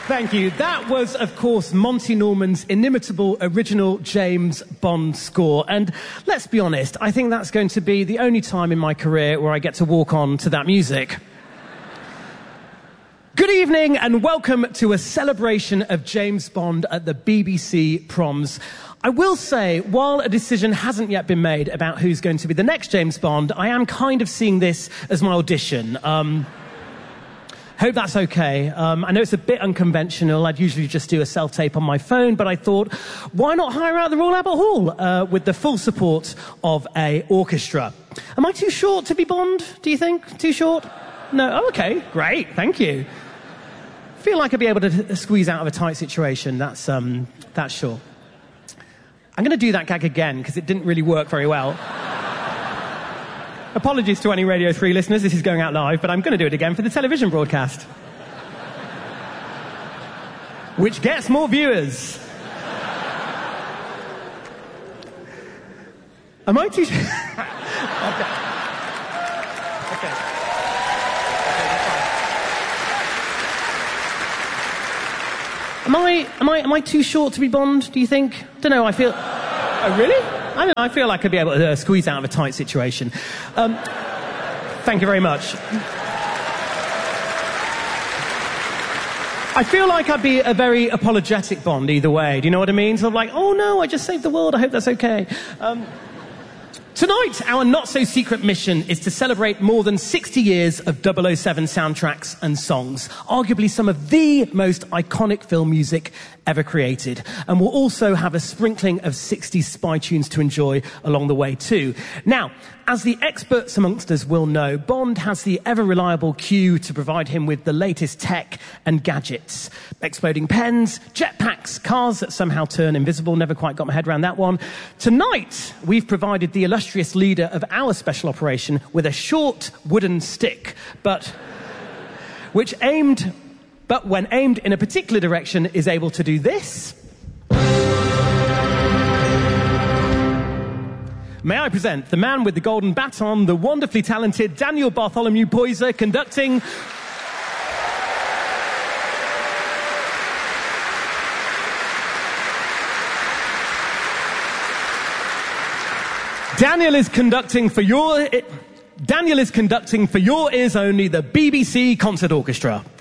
Thank you. That was, of course, Monty Norman's inimitable original James Bond score. And let's be honest, I think that's going to be the only time in my career where I get to walk on to that music. Good evening and welcome to a celebration of James Bond at the BBC Proms. I will say, while a decision hasn't yet been made about who's going to be the next James Bond, I am kind of seeing this as my audition. Hope that's okay. I know it's a bit unconventional. I'd usually just do a self-tape on my phone, but I thought, why not hire out the Royal Albert Hall with the full support of a orchestra? Am I too short to be Bond, do you think? Too short? No? Oh, okay. Great. Thank you. I feel like I'd be able to squeeze out of a tight situation. That's sure. I'm going to do that gag again because it didn't really work very well. Apologies to any Radio 3 listeners, this is going out live, but I'm going to do it again for the television broadcast. Which gets more viewers. Am I too... Okay. Am I too short to be Bond, do you think? Don't know, I feel... Oh, really? I don't know, I feel like I'd be able to squeeze out of a tight situation. Thank you very much. I feel like I'd be a very apologetic Bond either way. Do you know what I mean? Sort of like, oh no, I just saved the world, I hope that's okay. Tonight, our not-so-secret mission is to celebrate more than 60 years of 007 soundtracks and songs, arguably some of the most iconic film music ever created. And we'll also have a sprinkling of 60s spy tunes to enjoy along the way too. Now, as the experts amongst us will know, Bond has the ever-reliable Q to provide him with the latest tech and gadgets. Exploding pens, jetpacks, cars that somehow turn invisible, never quite got my head around that one. Tonight, we've provided the illustrious leader of our special operation with a short wooden stick, but when aimed in a particular direction is able to do this. May I present the man with the golden baton, the wonderfully talented Daniel Bartholomew Poyser, conducting... Daniel is conducting for your ears only the BBC Concert Orchestra.